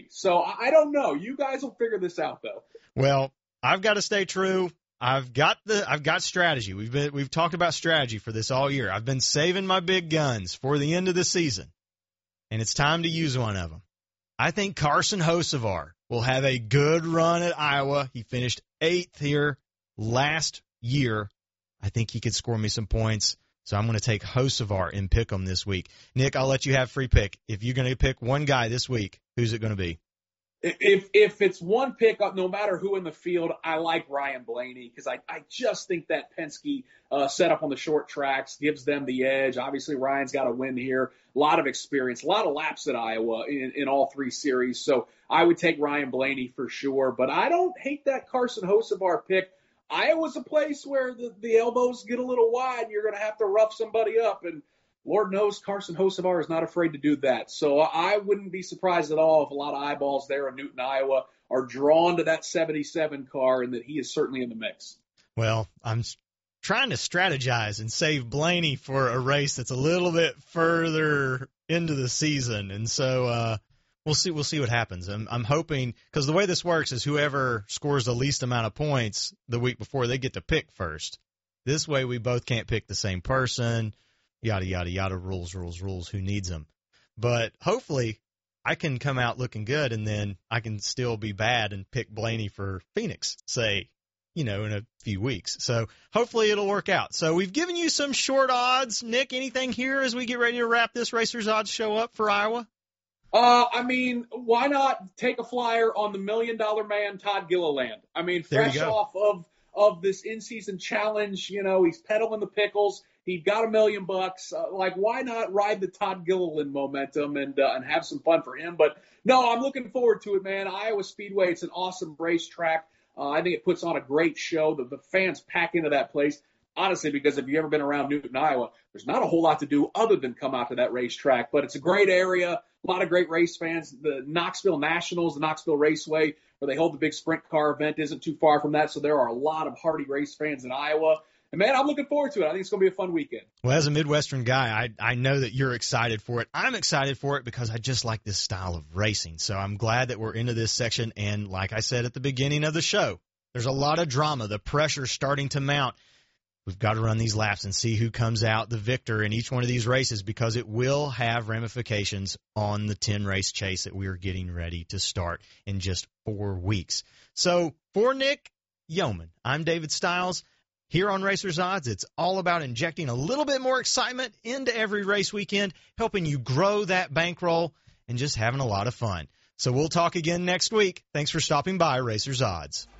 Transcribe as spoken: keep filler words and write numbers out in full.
So I, I don't know. You guys will figure this out, though. Well, I've got to stay true. I've got the I've got strategy. We've been we've talked about strategy for this all year. I've been saving my big guns for the end of the season, and it's time to use one of them. I think Carson Hocevar will have a good run at Iowa. He finished eighth here last year. I think he could score me some points, so I'm going to take Hocevar and pick him this week. Nick, I'll let you have free pick. If you're going to pick one guy this week, who's it going to be? If if it's one pick, no matter who in the field, I like Ryan Blaney because I, I just think that Penske uh, setup on the short tracks gives them the edge. Obviously, Ryan's got a win here, a lot of experience, a lot of laps at Iowa in, in all three series. So I would take Ryan Blaney for sure. But I don't hate that Carson Hocevar pick. Iowa's a place where the, the elbows get a little wide. And you're going to have to rough somebody up, and Lord knows Carson Hocevar is not afraid to do that. So I wouldn't be surprised at all if a lot of eyeballs there in Newton, Iowa are drawn to that seventy-seven car and that he is certainly in the mix. Well, I'm trying to strategize and save Blaney for a race that's a little bit further into the season. And so uh, we'll see we'll see what happens. I'm, I'm hoping – because the way this works is whoever scores the least amount of points the week before, they get to pick first. This way we both can't pick the same person. Yada, yada, yada, rules, rules, rules, who needs them. But hopefully I can come out looking good, and then I can still be bad and pick Blaney for Phoenix, say, you know, in a few weeks. So hopefully it'll work out. So we've given you some short odds. Nick, anything here as we get ready to wrap this Racers Odds show up for Iowa? Uh, I mean, why not take a flyer on the Million Dollar Man, Todd Gilliland? I mean, fresh off of, of this in-season challenge, you know, he's peddling the pickles. He got a million bucks. Uh, like, why not ride the Todd Gilliland momentum and uh, and have some fun for him? But, no, I'm looking forward to it, man. Iowa Speedway, it's an awesome racetrack. Uh, I think it puts on a great show. The, the fans pack into that place, honestly, because if you've ever been around Newton, Iowa, there's not a whole lot to do other than come out to that racetrack. But it's a great area, a lot of great race fans. The Knoxville Nationals, the Knoxville Raceway, where they hold the big sprint car event, isn't too far from that. So there are a lot of hardy race fans in Iowa. And, man, I'm looking forward to it. I think it's going to be a fun weekend. Well, as a Midwestern guy, I I know that you're excited for it. I'm excited for it because I just like this style of racing. So I'm glad that we're into this section. And like I said at the beginning of the show, there's a lot of drama. The pressure's starting to mount. We've got to run these laps and see who comes out the victor in each one of these races because it will have ramifications on the ten-race chase that we are getting ready to start in just four weeks. So for Nick Yeoman, I'm David Stiles. Here on Racers Odds, it's all about injecting a little bit more excitement into every race weekend, helping you grow that bankroll, and just having a lot of fun. So we'll talk again next week. Thanks for stopping by Racers Odds.